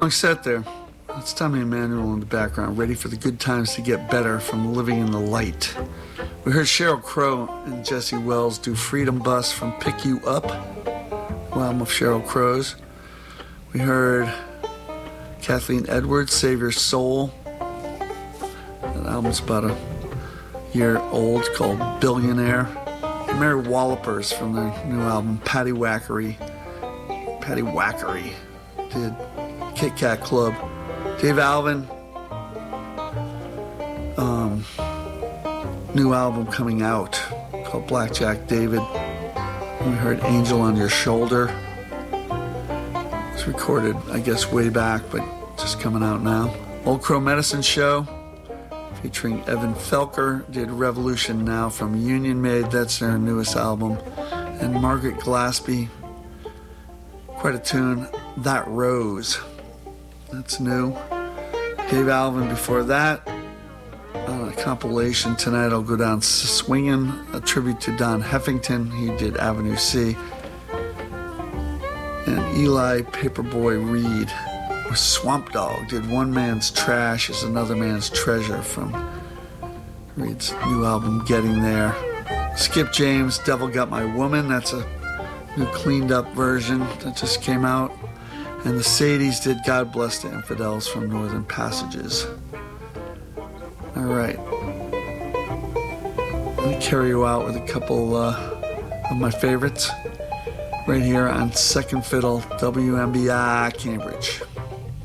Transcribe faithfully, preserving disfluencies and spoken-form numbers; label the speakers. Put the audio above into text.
Speaker 1: Long set there. That's Tommy Emmanuel in the background, ready for the good times to get better from living in the light. We heard Sheryl Crow and Jesse Wells do Freedom Bus from Pick You Up, the album of Sheryl Crow's. We heard Kathleen Edwards, Save Your Soul. That album's about a year old, called Billionaire. And Mary Wallopers from their new album, Patty Wackery. Patty Wackery did Kit Kat Club. Dave Alvin, um, new album coming out called Blackjack David. We heard Angel on Your Shoulder. It's recorded, I guess, way back, but just coming out now. Old Crow Medicine Show, featuring Evan Felker, did Revolution Now from Union Maid. That's their newest album. And Margaret Glaspie, quite a tune, That Rose. That's new. Dave Alvin before that. On a compilation tonight, I'll go down swinging, a tribute to Don Heffington. He did Avenue C. And Eli Paperboy Reed with Swamp Dogg did One Man's Trash is Another Man's Treasure from Reed's new album, Getting There. Skip James, Devil Got My Woman. That's a new cleaned up version that just came out. And the Sadies did God Bless the Infidels from Northern Passages. All right. Let me carry you out with a couple uh, of my favorites right here on Second Fiddle, W M B I Cambridge.